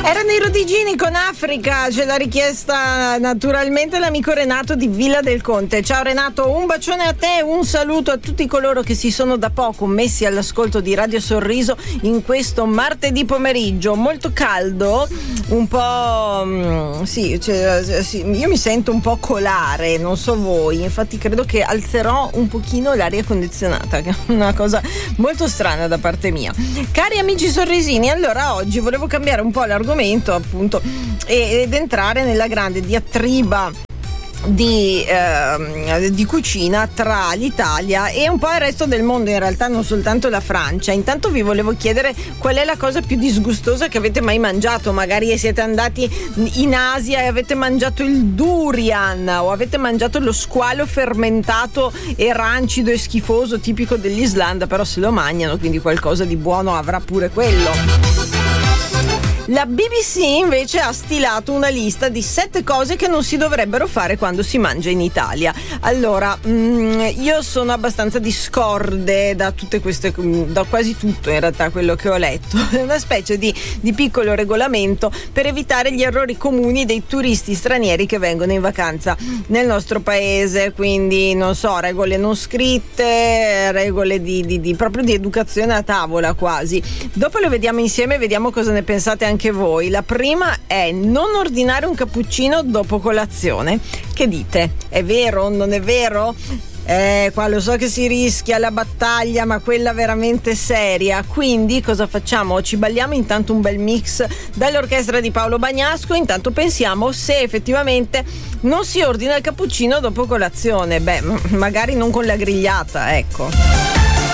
Erano i Rodigini con Africa, ce l'ha richiesta naturalmente l'amico Renato di Villa del Conte. Ciao Renato, un bacione a te, un saluto a tutti coloro che si sono da poco messi all'ascolto di Radio Sorriso in questo martedì pomeriggio, molto caldo, un po' sì, io mi sento un po' colare, non so voi, infatti credo che alzerò un pochino l'aria condizionata, che è una cosa molto strana da parte mia. Cari amici sorrisini, allora oggi volevo cambiare un po' l'argomento appunto ed entrare nella grande diatriba di cucina tra l'Italia e un po' il resto del mondo, in realtà non soltanto la Francia. Intanto vi volevo chiedere qual è la cosa più disgustosa che avete mai mangiato. Magari siete andati in Asia e avete mangiato il durian, o avete mangiato lo squalo fermentato e rancido e schifoso tipico dell'Islanda, però se lo mangiano, quindi qualcosa di buono avrà pure quello. La BBC invece ha stilato una lista di 7 cose che non si dovrebbero fare quando si mangia in Italia. Allora, io sono abbastanza discorde da tutte queste, da quasi tutto in realtà quello che ho letto. È una specie di piccolo regolamento per evitare gli errori comuni dei turisti stranieri che vengono in vacanza nel nostro paese. Quindi, non so, regole non scritte, regole proprio di educazione a tavola quasi. Dopo le vediamo insieme, vediamo cosa ne pensate anche voi. La prima è non ordinare un cappuccino dopo colazione. Che dite? È vero? Non è vero? Qua lo so che si rischia la battaglia, ma quella veramente seria. Quindi cosa facciamo? Ci balliamo intanto un bel mix dall'orchestra di Paolo Bagnasco. Intanto pensiamo se effettivamente non si ordina il cappuccino dopo colazione. Beh, magari non con la grigliata, ecco.